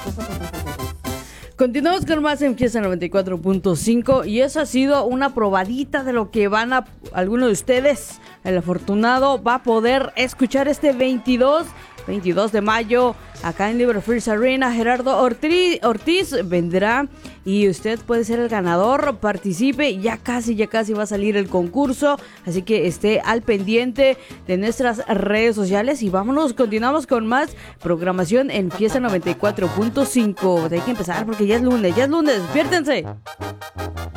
Continuamos con más en Fiesta 94.5 y eso ha sido una probadita de lo que algunos de ustedes, el afortunado, va a poder escuchar este 22 de mayo acá en Libre First Arena. Gerardo Ortiz vendrá y usted puede ser el ganador. Participe, ya casi va a salir el concurso, así que esté al pendiente de nuestras redes sociales y continuamos con más programación en Fiesta 94.5. Hay que empezar porque ya es lunes, despiértense.